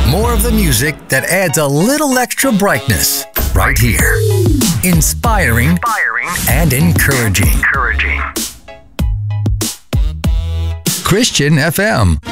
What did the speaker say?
More of the music that adds a little extra brightness right here. Inspiring and encouraging. Christian FM.